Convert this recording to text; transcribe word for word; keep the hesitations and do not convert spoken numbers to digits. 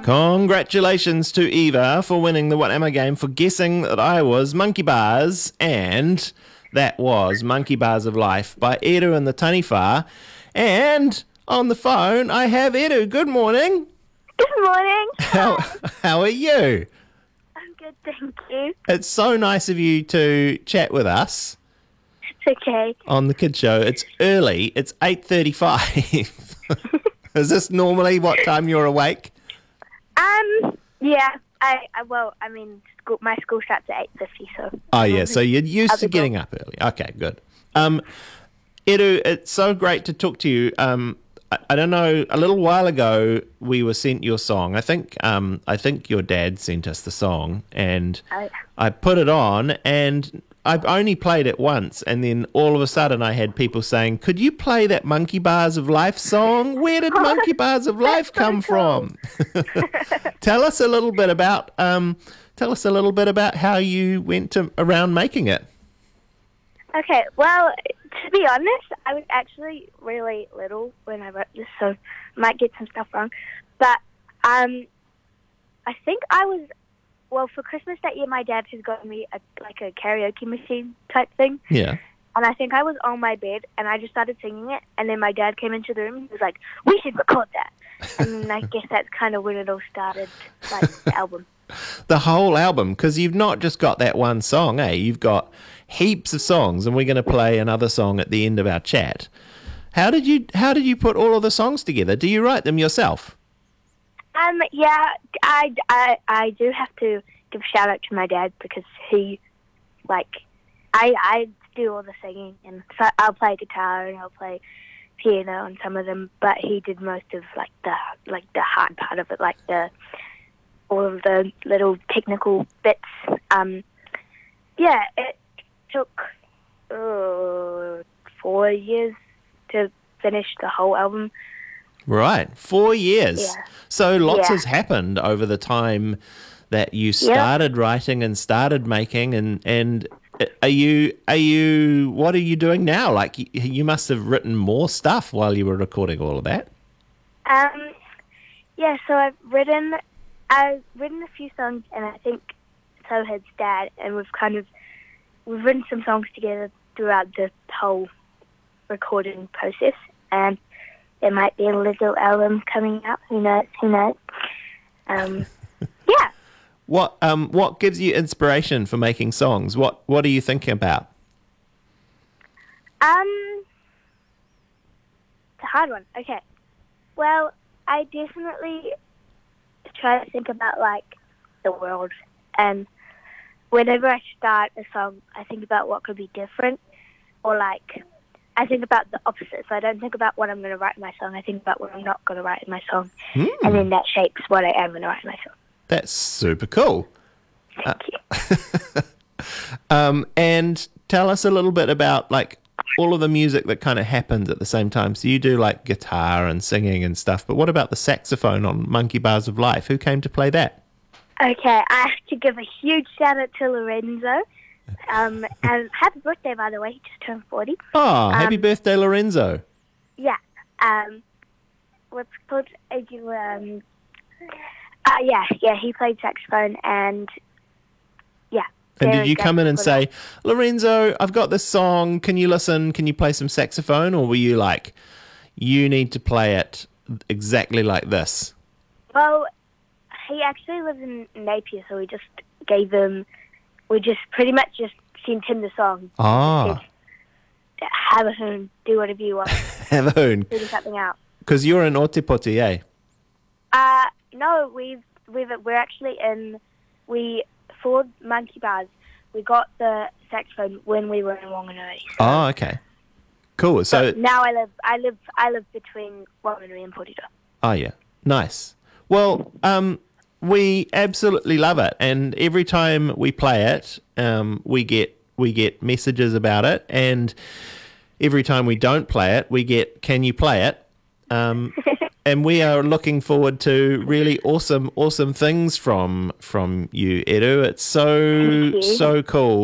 Congratulations to Eva for winning the What Am I game for guessing that I was Monkey Bars, and that was Monkey Bars of Life by Edu and the Taniwha. And on the phone, I have Edu. Good morning. Good morning. How, how are you? I'm good, thank you. It's so nice of you to chat with us. It's okay. On the Kid Show. It's early. It's eight thirty-five. Is this normally what time you're awake? Um, yeah. I, I well, I mean, school, my school starts at eight fifty, so... Oh, yeah, so you're used to getting up early. Okay, good. Um, Edu, it's so great to talk to you. Um, I, I don't know, a little while ago, we were sent your song. I think um, I think your dad sent us the song, and Oh. I put it on, and I've only played it once, and then all of a sudden I had people saying, could you play that Monkey Bars of Life song? Where did Monkey Bars of Life come from? Tell us a little bit about um, tell us a little bit about how you went to, around making it. Okay, well, to be honest, I was actually really little when I wrote this, so I might get some stuff wrong. But um, I think I was... Well, for Christmas that year, my dad has got me a, like a karaoke machine type thing. Yeah. And I think I was on my bed, and I just started singing it. And then my dad came into the room, and he was like, we should record that. And then I guess that's kind of when it all started, like, the album. The whole album, because you've not just got that one song, eh? You've got heaps of songs, and we're going to play another song at the end of our chat. How did you How did you put all of the songs together? Do you write them yourself? Um, yeah, I, I, I do have to give a shout out to my dad because he, like, I, I do all the singing, and so I'll play guitar and I'll play piano on some of them, but he did most of, like, the, like, the hard part of it, like the, all of the little technical bits. Um, yeah, it took, uh, four years to finish the whole album. Right, four years. Yeah. So lots Yeah. has happened over the time that you started writing and started making, and and are you are you what are you doing now? Like you, you must have written more stuff while you were recording all of that. Um, yeah, so I've written, I've written a few songs, and I think so has Dad, and we've kind of, we've written some songs together throughout the whole recording process, and there might be a little album coming out, who knows, who knows. Um, yeah. What um what gives you inspiration for making songs? What what are you thinking about? Um, it's a hard one. Okay. Well, I definitely try to think about, like, the world. And whenever I start a song, I think about what could be different. Or, like, I think about the opposite. So I don't think about what I'm going to write in my song. I think about what I'm not going to write in my song. Mm. And then that shapes what I am going to write in my song. That's super cool. Thank you. Um, and tell us a little bit about, like, all of the music that kind of happens at the same time. So you do, like, guitar and singing and stuff, but what about the saxophone on Monkey Bars of Life? Who came to play that? Okay, I have to give a huge shout out to Lorenzo. Um, and happy birthday, by the way. He just turned forty. Oh, happy Um, birthday, Lorenzo. Yeah. Um, what's it called? Uh, you, um, uh, yeah, yeah, he played saxophone, and yeah. And did very you come in and grateful for say, Lorenzo, I've got this song, can you listen, can you play some saxophone? Or were you like, you need to play it exactly like this? that? Well, he actually lives in Napier, so we just gave him, we just pretty much just sent him the song. Ah, Said, have a hoon, do whatever you want, have a hoon. figure something out. Because you're in Otepoti, eh? Uh, no, we've, we've, we're actually in, we, for Monkey Bars, we got the saxophone when we were in Whanganui. So, Oh, okay. Cool. So, but now I live, I live, I live between Whanganui and Portito. oh, yeah. Nice. Well, um, we absolutely love it. And every time we play it, um, we get we get messages about it. And every time we don't play it, we get, can you play it? Um, and we are looking forward to really awesome, awesome things from from you, Edu. It's so, Thank you. so cool.